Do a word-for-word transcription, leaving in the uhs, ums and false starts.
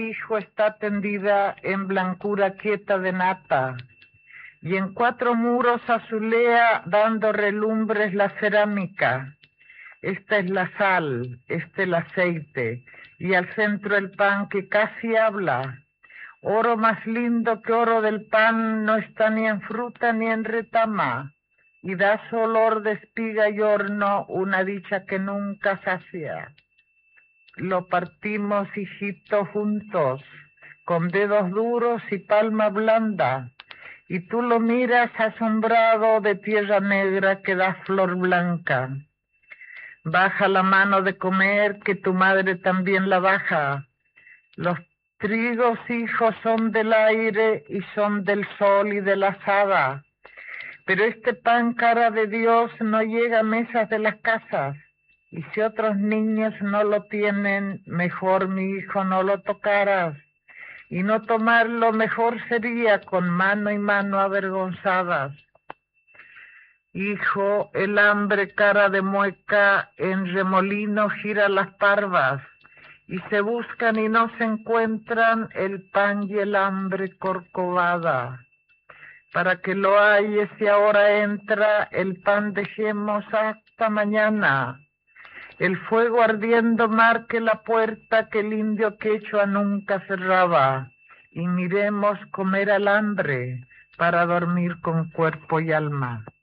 hijo está tendida en blancura quieta de nata, y en cuatro muros azulea dando relumbres la cerámica. Esta es la sal, este el aceite, y al centro el pan que casi habla. Oro más lindo que oro del pan no está ni en fruta ni en retama, y da su olor de espiga y horno, una dicha que nunca sacia. Lo partimos, hijito, juntos, con dedos duros y palma blanda, y tú lo miras asombrado de tierra negra que da flor blanca. Baja la mano de comer, que tu madre también la baja. Los trigos, hijos, son del aire y son del sol y de la azada, pero este pan, cara de Dios, no llega a mesas de las casas, y si otros niños no lo tienen, mejor, mi hijo, no lo tocaras, y no tomarlo mejor sería con mano y mano avergonzadas. Hijo, el hambre, cara de mueca, en remolino gira las parvas, y se buscan y no se encuentran el pan y el hambre corcovada. Para que lo halles si ahora entra, el pan dejemos hasta mañana. El fuego ardiendo marque la puerta que el indio quechua nunca cerraba, y miremos comer al hambre para dormir con cuerpo y alma.